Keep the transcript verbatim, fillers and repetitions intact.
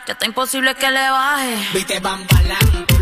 Ya está imposible que le baje. Viste, van pa'lante.